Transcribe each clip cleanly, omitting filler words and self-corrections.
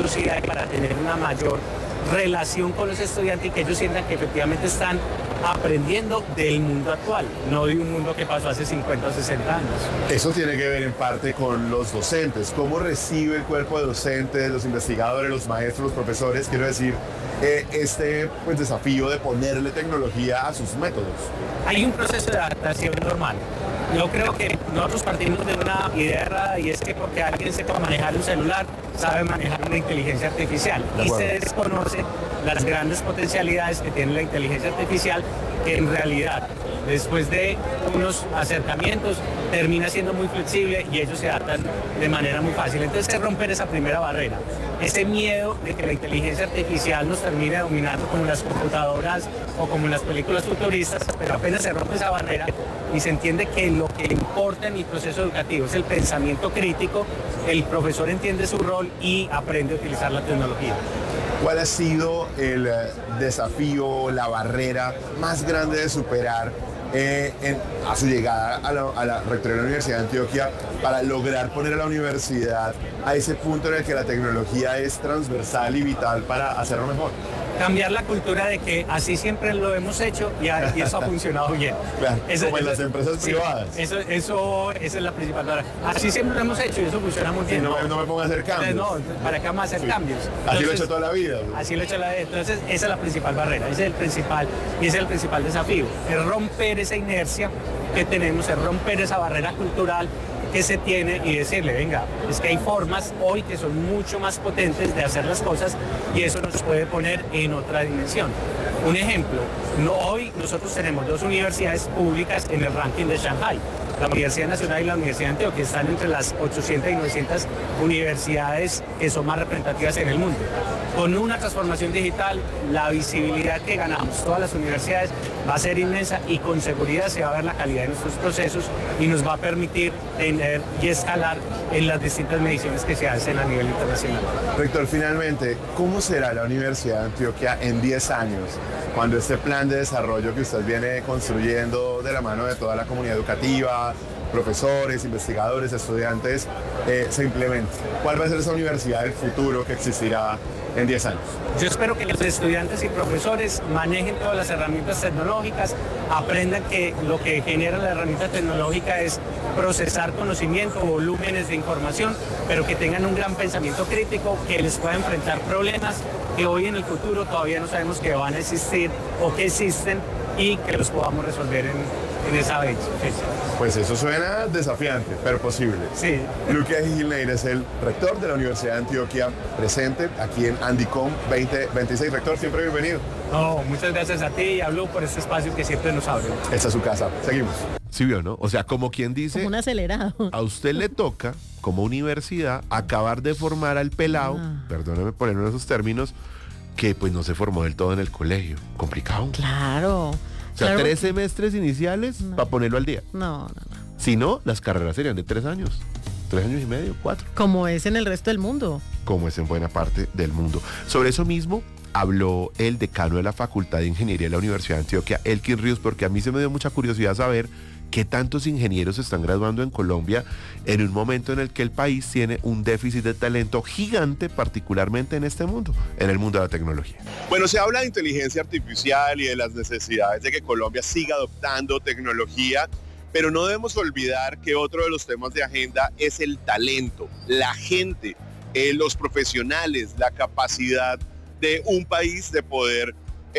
curiosidad y para tener una mayor relación con los estudiantes y que ellos sientan que efectivamente están aprendiendo del mundo actual, no de un mundo que pasó hace 50 o 60 años. Eso tiene que ver en parte con los docentes. ¿Cómo recibe el cuerpo de docentes, los investigadores, los maestros, los profesores? Quiero decir, este desafío de ponerle tecnología a sus métodos. Hay un proceso de adaptación normal. Yo creo que nosotros partimos de una idea errada y es que porque alguien sepa manejar un celular, sabe manejar una inteligencia artificial y se desconoce las grandes potencialidades que tiene la inteligencia artificial, que en realidad después de unos acercamientos termina siendo muy flexible y ellos se adaptan de manera muy fácil. Entonces es romper esa primera barrera, ese miedo de que la inteligencia artificial nos termine dominando como en las computadoras o como en las películas futuristas, pero apenas se rompe esa barrera y se entiende que lo que importa en el proceso educativo es el pensamiento crítico, el profesor entiende su rol y aprende a utilizar la tecnología. ¿Cuál ha sido el desafío, la barrera más grande de superar a su llegada a la rectoría de la Universidad de Antioquia para lograr poner a la universidad a ese punto en el que la tecnología es transversal y vital para hacerlo mejor? Cambiar la cultura de que así siempre lo hemos hecho y eso ha funcionado bien. Claro, como en las empresas privadas. Esa es la principal palabra. Así siempre lo hemos hecho y eso funciona muy bien. No me ponga a hacer cambios. No, ¿para qué vamos a hacer cambios? Entonces, así lo he hecho toda la vida. Así lo he hecho toda la vida. Entonces esa es la principal barrera, ese es el principal desafío. Es romper esa inercia que tenemos, es romper esa barrera cultural que se tiene y decirle, venga, es que hay formas hoy que son mucho más potentes de hacer las cosas y eso nos puede poner en otra dimensión. Un ejemplo, hoy nosotros tenemos 2 universidades públicas en el ranking de Shanghai. La Universidad Nacional y la Universidad de Antioquia están entre las 800 y 900 universidades que son más representativas en el mundo. Con una transformación digital, la visibilidad que ganamos todas las universidades va a ser inmensa y con seguridad se va a ver la calidad de nuestros procesos y nos va a permitir tener y escalar en las distintas mediciones que se hacen a nivel internacional. Rector, finalmente, ¿cómo será la Universidad de Antioquia en 10 años, cuando este plan de desarrollo que usted viene construyendo de la mano de toda la comunidad educativa, profesores, investigadores, estudiantes, se implemente? ¿Cuál va a ser esa universidad del futuro que existirá en 10 años? Yo espero que los estudiantes y profesores manejen todas las herramientas tecnológicas, aprendan que lo que genera la herramienta tecnológica es procesar conocimiento, volúmenes de información, pero que tengan un gran pensamiento crítico, que les pueda enfrentar problemas que hoy en el futuro todavía no sabemos que van a existir o que existen y que los podamos resolver en esa fecha. Pues eso suena desafiante, pero posible. Sí. Luque Gilneira es el rector de la Universidad de Antioquia, presente aquí en Andicom 2026. Rector, siempre bienvenido. No, muchas gracias a ti y a Blue por este espacio que siempre nos abre. Esta es su casa. Seguimos. Sí vio, ¿no? O sea, como quien dice, como un acelerado. A usted le toca, como universidad, acabar de formar al pelado, perdóneme ponerlo en esos términos, que pues no se formó del todo en el colegio. Complicado. Claro. O sea, claro. 3 semestres iniciales para ponerlo al día. No. Si no, las carreras serían de 3 años. 3 años y medio, 4. Como es en el resto del mundo. Como es en buena parte del mundo. Sobre eso mismo habló el decano de la Facultad de Ingeniería de la Universidad de Antioquia, Elkin Ríos, porque a mí se me dio mucha curiosidad saber qué tantos ingenieros se están graduando en Colombia en un momento en el que el país tiene un déficit de talento gigante, particularmente en este mundo, en el mundo de la tecnología. Bueno, se habla de inteligencia artificial y de las necesidades de que Colombia siga adoptando tecnología, pero no debemos olvidar que otro de los temas de agenda es el talento, la gente, los profesionales, la capacidad de un país de poder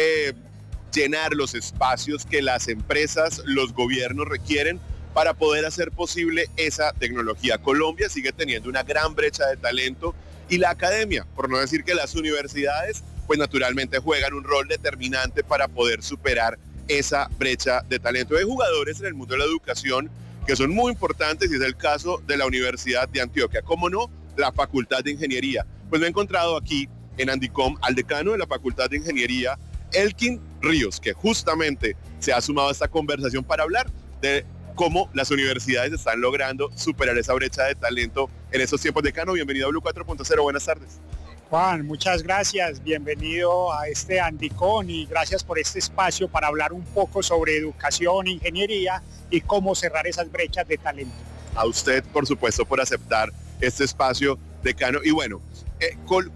llenar los espacios que las empresas, los gobiernos requieren para poder hacer posible esa tecnología. Colombia sigue teniendo una gran brecha de talento y la academia, por no decir que las universidades, pues naturalmente juegan un rol determinante para poder superar esa brecha de talento. Hay jugadores en el mundo de la educación que son muy importantes y es el caso de la Universidad de Antioquia. ¿Cómo no? La Facultad de Ingeniería. Pues me he encontrado aquí en Andicom al decano de la Facultad de Ingeniería, Elkin Ríos, que justamente se ha sumado a esta conversación para hablar de cómo las universidades están logrando superar esa brecha de talento en estos tiempos. Decano, bienvenido a Blue 4.0, buenas tardes. Juan, muchas gracias, bienvenido a este Andicom y gracias por este espacio para hablar un poco sobre educación, ingeniería y cómo cerrar esas brechas de talento. A usted, por supuesto, por aceptar este espacio, decano. Y bueno,